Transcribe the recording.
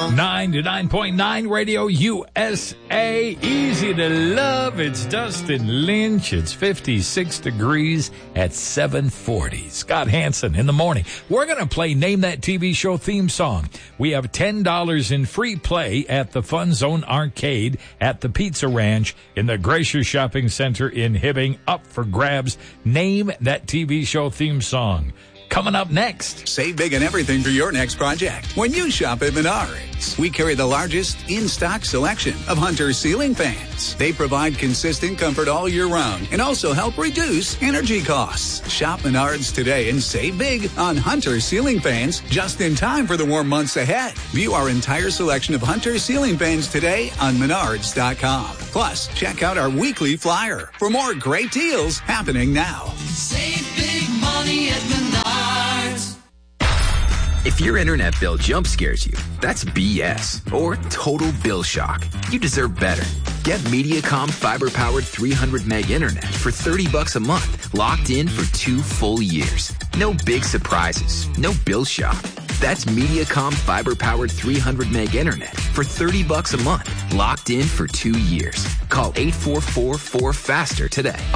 9 to 9.9 Radio USA. Easy to love. It's Dustin Lynch. It's 56 degrees at 7:40. Scott Hansen in the morning. We're going to play Name That TV Show theme song. We have $10 in free play at the Fun Zone Arcade at the Pizza Ranch in the Gracious Shopping Center in Hibbing. Up for grabs. Name That TV Show theme song. Coming up next. Save big on everything for your next project when you shop at Menards. We carry the largest in-stock selection of Hunter ceiling fans. They provide consistent comfort all year round and also help reduce energy costs. Shop Menards today and save big on Hunter ceiling fans just in time for the warm months ahead. View our entire selection of Hunter ceiling fans today on Menards.com. Plus, check out our weekly flyer for more great deals happening now. Save big money at Menards. If your internet bill jump scares you, that's BS or total bill shock. You deserve better. Get Mediacom fiber-powered 300 meg internet for $30 a month, locked in for 2 full years. No big surprises, no bill shock. That's Mediacom fiber-powered 300 meg internet for $30 a month, locked in for 2 years. Call 844-4FASTER today.